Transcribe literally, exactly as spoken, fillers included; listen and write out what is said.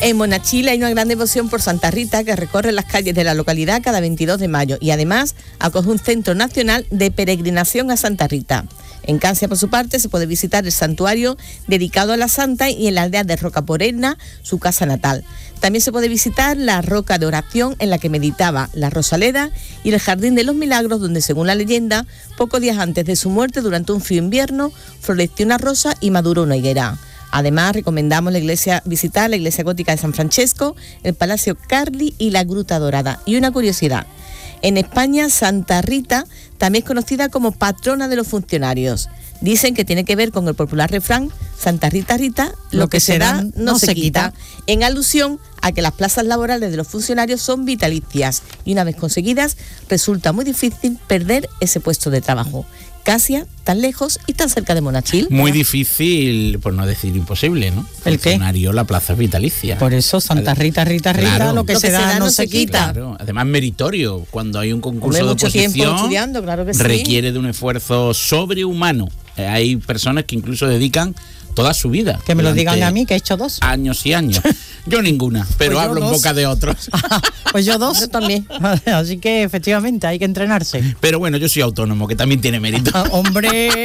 En Monachil hay una gran devoción por Santa Rita que recorre las calles de la localidad cada veintidós de mayo y además acoge un centro nacional de peregrinación a Santa Rita. En Cancia, por su parte, se puede visitar el santuario dedicado a la santa y en la aldea de Rocaporena, su casa natal. También se puede visitar la roca de oración en la que meditaba la Rosaleda y el Jardín de los Milagros, donde, según la leyenda, pocos días antes de su muerte, durante un frío invierno, floreció una rosa y maduró una higuera. Además, recomendamos la iglesia, visitar la iglesia gótica de San Francesco, el Palacio Carli y la Gruta Dorada. Y una curiosidad: en España, Santa Rita también es conocida como patrona de los funcionarios. Dicen que tiene que ver con el popular refrán Santa Rita Rita, lo, lo que, que se da no, no se quita, quita, en alusión a que las plazas laborales de los funcionarios son vitalicias y una vez conseguidas resulta muy difícil perder ese puesto de trabajo. Casia, tan lejos y tan cerca de Monachil. Muy difícil, por no decir imposible, ¿no? ¿El qué? Funcionario, la plaza es vitalicia. Por eso Santa Rita, Rita, Rita, claro, lo, que, lo se que se da, da no se quita. Claro. Además, meritorio. Cuando hay un concurso Hombre, de mucho oposición, tiempo estudiando, claro que sí. Requiere de un esfuerzo sobrehumano. Eh, hay personas que incluso dedican toda su vida. Que me lo digan a mí, que he hecho dos. Años y años. Yo ninguna, pero pues hablo en boca de otros. Pues yo dos. Yo también. Así que efectivamente hay que entrenarse. Pero bueno, yo soy autónomo, que también tiene mérito. Hombre...